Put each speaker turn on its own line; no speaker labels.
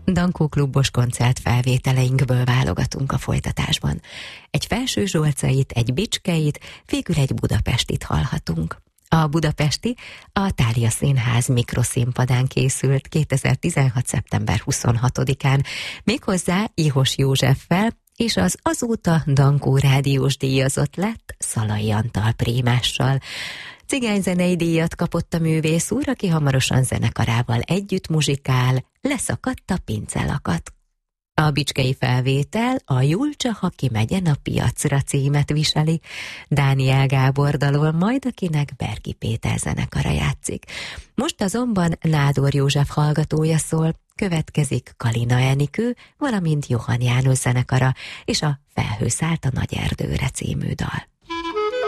Dankó klubos koncert felvételeinkből válogatunk a folytatásban. Egy Felső Zsolcait, egy Bicskeit, végül egy budapestit hallhatunk. A budapesti a Thália Színház mikroszínpadán készült 2016. szeptember 26-án, méghozzá Ihos Józseffel, és az azóta Dankó rádiós díjazott lett Szalai Antal prémással. Cigányzenei díjat kapott a művész úr, aki hamarosan zenekarával együtt muzsikál, Leszakadt a pincelakat. A bicskei felvétel a Julcsa, ha kimegyen a piacra címet viseli. Dániel Gábor dalol, majd akinek Bergi Péter zenekara játszik. Most azonban Nádor József hallgatója szól, következik Kalina Enikő, valamint Johann János zenekara, és a Felhő szállt a nagy erdőre című dal.